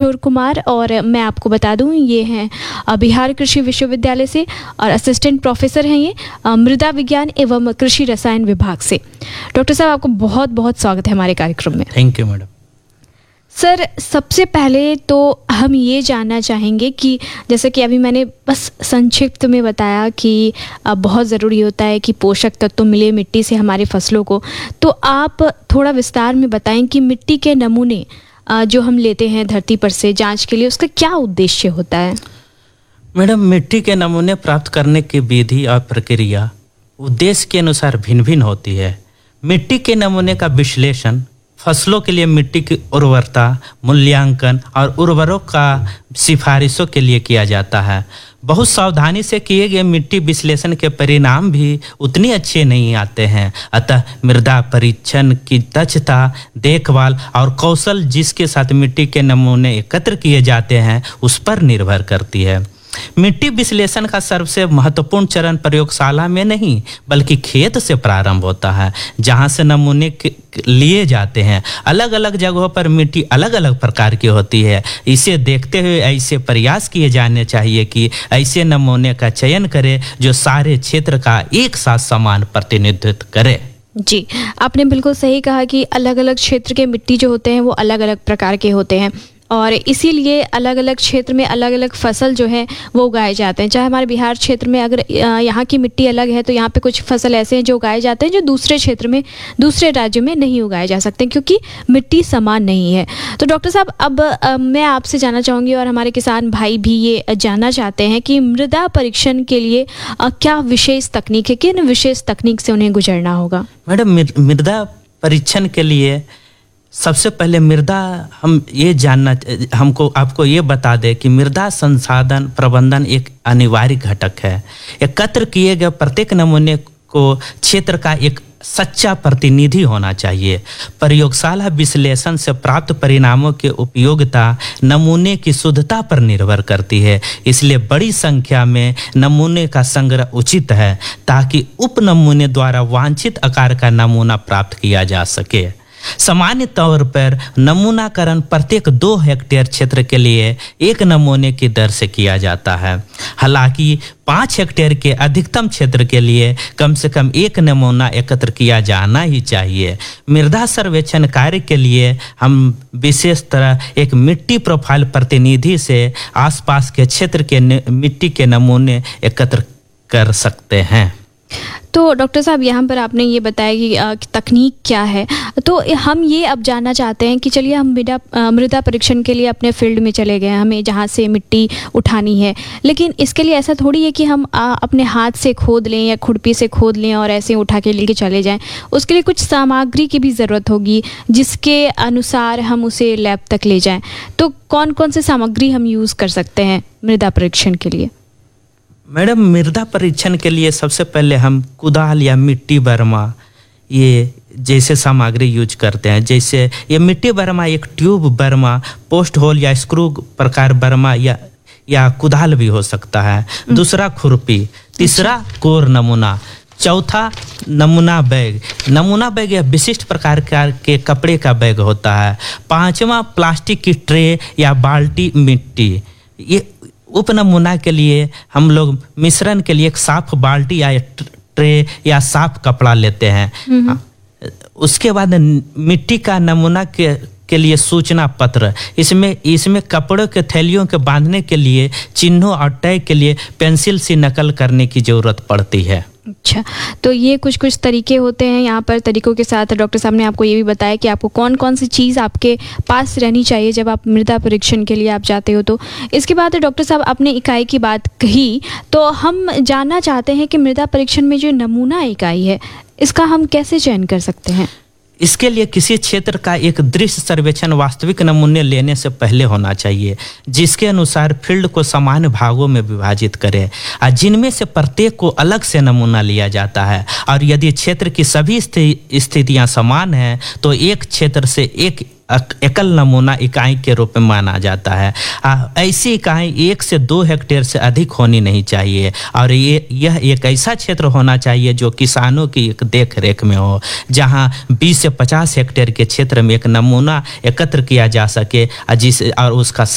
किशोर कुमार और मैं आपको बता दूं ये हैं बिहार कृषि विश्वविद्यालय से और असिस्टेंट प्रोफेसर हैं ये मृदा विज्ञान एवं कृषि रसायन विभाग से। डॉक्टर साहब आपको बहुत बहुत स्वागत है हमारे कार्यक्रम में। Thank you madam. सर सबसे पहले तो हम ये जानना चाहेंगे कि जैसे कि अभी मैंने बस संक्षिप्त में बताया कि बहुत ज़रूरी होता है कि पोषक तत्व मिले मिट्टी से हमारे फसलों को, तो आप थोड़ा विस्तार में बताएं कि मिट्टी के नमूने जो हम लेते हैं धरती पर से जांच के लिए उसका क्या उद्देश्य होता है? मैडम, मिट्टी के नमूने प्राप्त करने की विधि और प्रक्रिया उद्देश्य के अनुसार भिन्न भिन्न होती है। मिट्टी के नमूने का विश्लेषण फसलों के लिए मिट्टी की उर्वरता मूल्यांकन और उर्वरकों का सिफारिशों के लिए किया जाता है। बहुत सावधानी से किए गए मिट्टी विश्लेषण के परिणाम भी उतने अच्छे नहीं आते हैं। अतः मृदा परीक्षण की दक्षता, देखभाल और कौशल जिसके साथ मिट्टी के नमूने एकत्र किए जाते हैं उस पर निर्भर करती है। मिट्टी विश्लेषण का सबसे महत्वपूर्ण चरण प्रयोगशाला में नहीं बल्कि खेत से प्रारंभ होता है, जहां से नमूने लिए जाते हैं। अलग अलग जगहों पर मिट्टी अलग अलग प्रकार की होती है। इसे देखते हुए ऐसे प्रयास किए जाने चाहिए कि ऐसे नमूने का चयन करें जो सारे क्षेत्र का एक साथ समान प्रतिनिधित्व करे। जी, आपने बिल्कुल सही कहा कि अलग अलग क्षेत्र के मिट्टी जो होते हैं वो अलग अलग प्रकार के होते हैं और इसीलिए अलग अलग क्षेत्र में अलग अलग फसल जो है वो उगाए जाते हैं। चाहे हमारे बिहार क्षेत्र में अगर यहाँ की मिट्टी अलग है तो यहाँ पे कुछ फसल ऐसे हैं जो उगाए जाते हैं जो दूसरे क्षेत्र में दूसरे राज्यों में नहीं उगाए जा सकते क्योंकि मिट्टी समान नहीं है। तो डॉक्टर साहब अब मैं आपसे जानना चाहूँगी और हमारे किसान भाई भी ये जानना चाहते हैं कि मृदा परीक्षण के लिए क्या विशेष तकनीक है, किन विशेष तकनीक से उन्हें गुजरना होगा? मैडम, मृदा परीक्षण के लिए सबसे पहले मृदा हम ये जानना आपको ये बता दें कि मृदा संसाधन प्रबंधन एक अनिवार्य घटक है। एकत्र किए गए प्रत्येक नमूने को क्षेत्र का एक सच्चा प्रतिनिधि होना चाहिए। प्रयोगशाला विश्लेषण से प्राप्त परिणामों की उपयोगिता नमूने की शुद्धता पर निर्भर करती है। इसलिए बड़ी संख्या में नमूने का संग्रह उचित है ताकि उप नमूने द्वारा वांछित आकार का नमूना प्राप्त किया जा सके। सामान्य तौर पर नमूनाकरण प्रत्येक 2 हेक्टेयर क्षेत्र के लिए एक नमूने की दर से किया जाता है। हालांकि 5 हेक्टेयर के अधिकतम क्षेत्र के लिए कम से कम एक नमूना एकत्र किया जाना ही चाहिए। मृदा सर्वेक्षण कार्य के लिए हम विशेष तरह एक मिट्टी प्रोफाइल प्रतिनिधि से आसपास के क्षेत्र के मिट्टी के नमूने एकत्र कर सकते हैं। तो डॉक्टर साहब यहाँ पर आपने ये बताया कि तकनीक क्या है, तो हम ये अब जानना चाहते हैं कि चलिए हम मृदा परीक्षण के लिए अपने फील्ड में चले गए, हमें जहाँ से मिट्टी उठानी है, लेकिन इसके लिए ऐसा थोड़ी है कि हम अपने हाथ से खोद लें या खुरपी से खोद लें और ऐसे उठा के लेके चले जाएं। उसके लिए कुछ सामग्री की भी ज़रूरत होगी जिसके अनुसार हम उसे लैब तक ले जाएँ। तो कौन कौन से सामग्री हम यूज़ कर सकते हैं मृदा परीक्षण के लिए? मैडम, मृदा परीक्षण के लिए सबसे पहले हम कुदाल या मिट्टी बर्मा ये जैसे सामग्री यूज करते हैं। जैसे ये मिट्टी बर्मा एक ट्यूब बर्मा, पोस्ट होल या स्क्रू प्रकार बर्मा या कुदाल भी हो सकता है। दूसरा खुरपी, तीसरा कोर नमूना, चौथा नमूना बैग। नमूना बैग यह विशिष्ट प्रकार के कपड़े का बैग होता है। पांचवा प्लास्टिक की ट्रे या बाल्टी मिट्टी। ये उप नमूना के लिए हम लोग मिश्रण के लिए एक साफ बाल्टी या ट्रे या साफ कपड़ा लेते हैं। उसके बाद मिट्टी का नमूना के लिए सूचना पत्र। इसमें कपड़ों के थैलियों के बांधने के लिए चिन्हों और टैग के लिए पेंसिल से नकल करने की ज़रूरत पड़ती है। अच्छा, तो ये कुछ तरीके होते हैं यहाँ पर। तरीकों के साथ डॉक्टर साहब ने आपको ये भी बताया कि आपको कौन कौन सी चीज़ आपके पास रहनी चाहिए जब आप मृदा परीक्षण के लिए आप जाते हो। तो इसके बाद डॉक्टर साहब आपने इकाई की बात कही, तो हम जानना चाहते हैं कि मृदा परीक्षण में जो नमूना इकाई है इसका हम कैसे चयन कर सकते हैं? इसके लिए किसी क्षेत्र का एक दृश्य सर्वेक्षण वास्तविक नमूने लेने से पहले होना चाहिए, जिसके अनुसार फील्ड को सामान्य भागों में विभाजित करें और जिनमें से प्रत्येक को अलग से नमूना लिया जाता है। और यदि क्षेत्र की सभी स्थितियां समान हैं तो एक क्षेत्र से एक एकल नमूना इकाई के रूप में माना जाता है। ऐसी इकाई 1 से 2 हेक्टेयर से अधिक होनी नहीं चाहिए और यह एक ऐसा क्षेत्र होना चाहिए जो किसानों की एक देख रेख में हो, जहां 20 से 50 हेक्टेयर के क्षेत्र में एक नमूना एकत्र किया जा सके और उसका